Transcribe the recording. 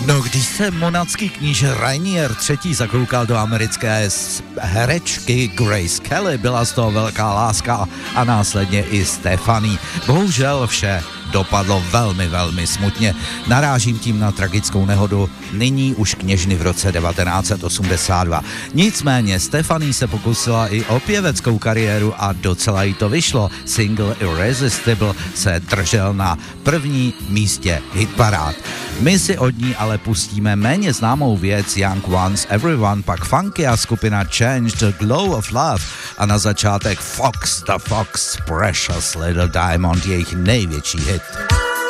No, když se monacký kníže Rainier III. Zakoukal do americké herečky Grace Kelly, byla z toho velká láska a následně i Stephanie. Bohužel vše dopadlo velmi, velmi smutně. Narážím tím na tragickou nehodu nyní už kněžny v roce 1982. Nicméně Stephanie se pokusila i o pěveckou kariéru a docela jí to vyšlo. Single Irresistible se držel na první místě hitparád. My si od ní ale pustíme méně známou věc Young Ones Everyone, pak Funky a skupina Change, The Glow of Love a na začátek Fox, The Fox, Precious Little Diamond, jejich největší hit.